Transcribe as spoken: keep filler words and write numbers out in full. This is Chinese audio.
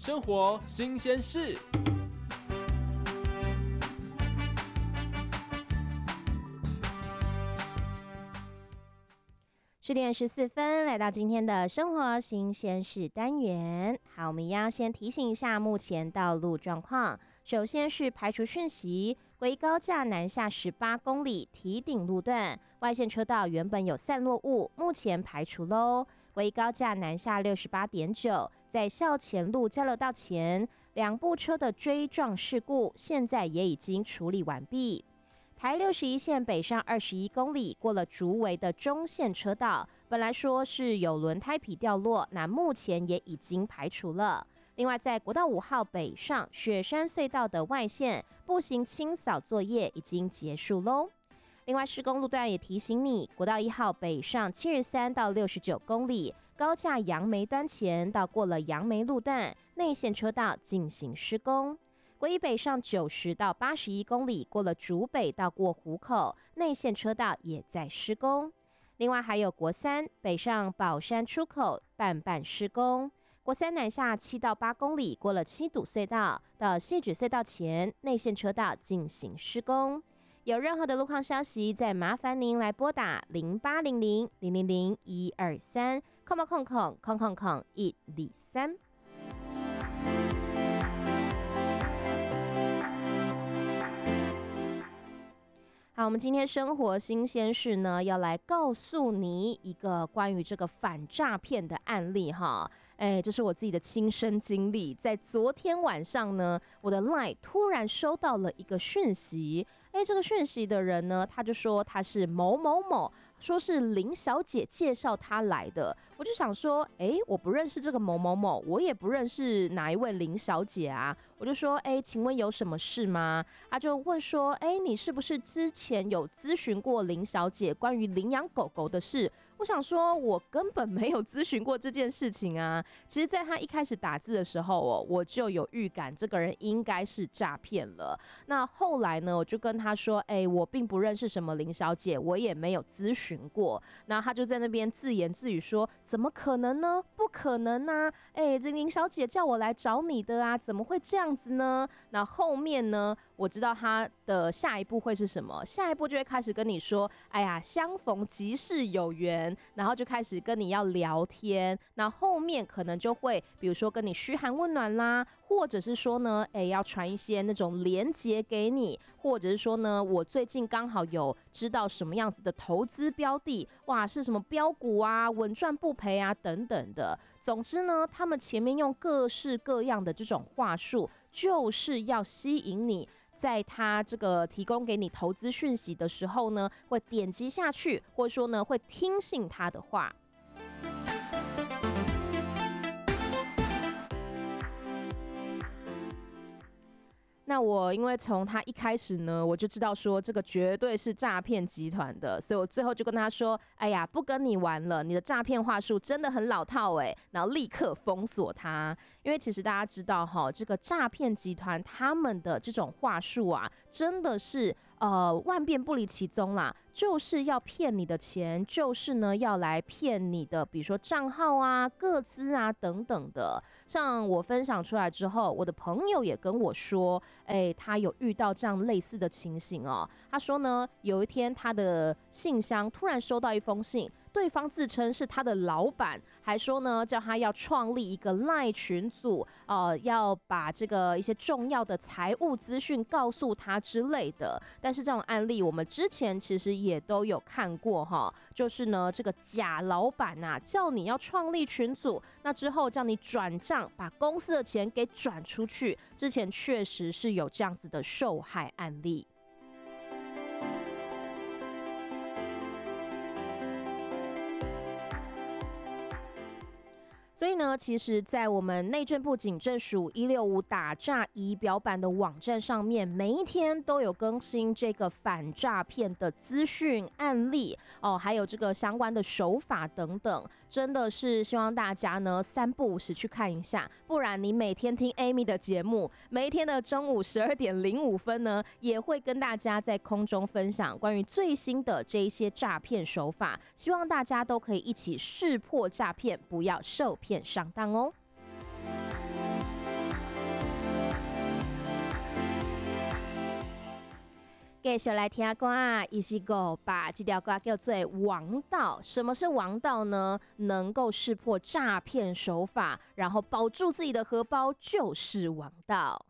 生活新鲜事。 十点十四分，来到今天的生活新鲜事单元。好，我们一样先提醒一下目前道路状况。首先是排除讯息，国一高架南下十八公里堤顶路段外线车道原本有散落物，目前排除喽。国一高架南下六十八点九，在校前路交流道前，两部车的追撞事故现在也已经处理完毕。台六十一线北上二十一公里，过了竹围的中线车道，本来说是有轮胎皮掉落，那目前也已经排除了。另外，在国道五号北上雪山隧道的外线步行清扫作业已经结束喽。另外，施工路段也提醒你，国道一号北上七十三到六十九公里，高架杨梅端前到过了杨梅路段内线车道进行施工。国一北上九十到八十一公里，过了竹北到过湖口，内线车道也在施工。另外还有国三北上宝山出口半半施工，国三南下七到八公里，过了七堵隧道到汐止隧道前，内线车道进行施工。有任何的路况消息，再麻烦您来拨打零八零零零零零一二三空空空空空空空一二三。好，我们今天生活新鲜事呢，要来告诉你一个关于这个反诈骗的案例哈。哎，这是我自己的亲身经历，在昨天晚上呢，我的 LINE 突然收到了一个讯息，哎，这个讯息的人呢，他就说他是某某某。说是林小姐介绍她来的，我就想说，哎，我不认识这个某某某，我也不认识哪一位林小姐啊，我就说，哎，请问有什么事吗？他就问说，哎，你是不是之前有咨询过林小姐关于领养狗狗的事？我想说，我根本没有咨询过这件事情啊。其实，在他一开始打字的时候哦，我就有预感这个人应该是诈骗了。那后来呢，我就跟他说，哎，我并不认识什么林小姐，我也没有咨询过。然后他就在那边自言自语说，怎么可能呢？不可能啊！哎，这林小姐叫我来找你的啊，怎么会这样子呢？那后面呢，我知道他的下一步会是什么，下一步就会开始跟你说，哎呀，相逢即是有缘，然后就开始跟你要聊天。那后面可能就会，比如说跟你嘘寒问暖啦，或者是说呢，哎，要传一些那种连结给你，或者是说呢，我最近刚好有知道什么样子的投资标的，哇，是什么标股啊，稳赚不赔啊，等等的。总之呢，他们前面用各式各样的这种话术，就是要吸引你。在他这个提供给你投资讯息的时候呢，会点击下去，或者说呢，会听信他的话。那我因为从他一开始呢，我就知道说这个绝对是诈骗集团的，所以我最后就跟他说，哎呀，不跟你玩了，你的诈骗话术真的很老套哎，然后立刻封锁他。因为其实大家知道哈，这个诈骗集团他们的这种话术啊，真的是呃万变不离其宗啦，就是要骗你的钱，就是呢要来骗你的，比如说账号啊、个资啊等等的。像我分享出来之后，我的朋友也跟我说，哎，他有遇到这样类似的情形哦。他说呢，有一天他的信箱突然收到一封信，对方自称是他的老板，还说呢叫他要创立一个 LINE 群组，呃，要把这个一些重要的财务资讯告诉他之类的。但是这种案例我们之前其实也都有看过哈，就是呢这个假老板啊，叫你要创立群组，那之后叫你转账，把公司的钱给转出去。之前确实是有这样子的受害案例。所以呢，其实在我们内政部警政署一六五打诈仪表板的网站上面，每一天都有更新这个反诈骗的资讯案例哦，还有这个相关的手法等等，真的是希望大家呢三不五时去看一下，不然你每天听 Amy 的节目，每一天的中午十二点零五分呢，也会跟大家在空中分享关于最新的这一些诈骗手法，希望大家都可以一起识破诈骗，不要受骗上当哦。 继续来听歌啊，一是五把这条歌叫做《王道》。什么是王道呢？能够识破诈骗手法，然后保住自己的荷包，就是王道。